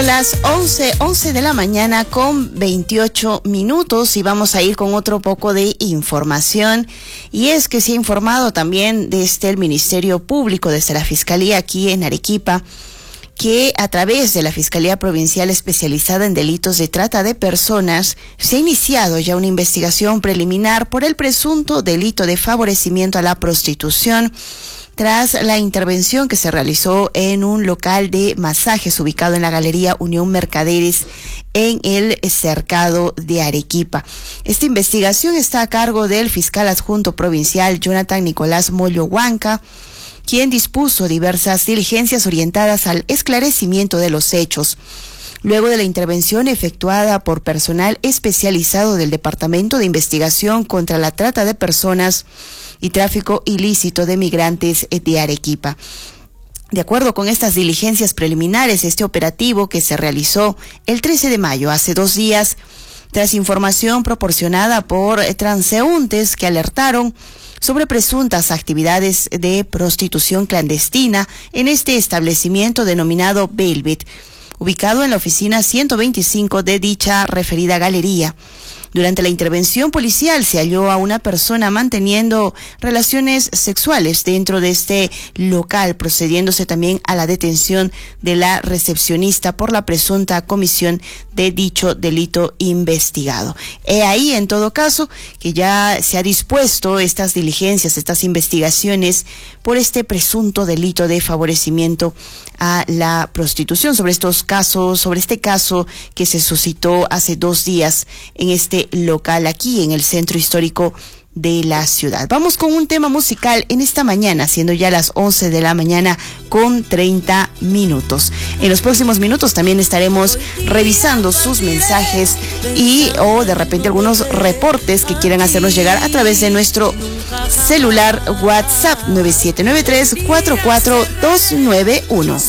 Las 11 de la mañana con 28 minutos y vamos a ir con otro poco de información. Y es que se ha informado también desde el Ministerio Público, desde la Fiscalía aquí en Arequipa, que a través de la Fiscalía Provincial Especializada en Delitos de Trata de Personas se ha iniciado ya una investigación preliminar por el presunto delito de favorecimiento a la prostitución, tras la intervención que se realizó en un local de masajes ubicado en la Galería Unión Mercaderes en el Cercado de Arequipa. Esta investigación está a cargo del fiscal adjunto provincial Jonathan Nicolás Mollo Huanca, quien dispuso diversas diligencias orientadas al esclarecimiento de los hechos. Luego de la intervención efectuada por personal especializado del Departamento de Investigación contra la Trata de Personas y Tráfico Ilícito de Migrantes de Arequipa. De acuerdo con estas diligencias preliminares, este operativo que se realizó el 13 de mayo, hace 2 días, tras información proporcionada por transeúntes que alertaron sobre presuntas actividades de prostitución clandestina en este establecimiento denominado Velvet, ubicado en la oficina 125 de dicha referida galería. Durante la intervención policial se halló a una persona manteniendo relaciones sexuales dentro de este local, procediéndose también a la detención de la recepcionista por la presunta comisión de dicho delito investigado. He ahí, en todo caso, que ya se ha dispuesto estas diligencias, estas investigaciones por este presunto delito de favorecimiento a la prostitución, sobre este caso que se suscitó hace 2 días en este local aquí en el centro histórico de la ciudad. Vamos con un tema musical en esta mañana, siendo ya las 11 de la mañana con 30 minutos. En los próximos minutos también estaremos revisando sus mensajes o de repente algunos reportes que quieran hacernos llegar a través de nuestro celular WhatsApp 9793-44291.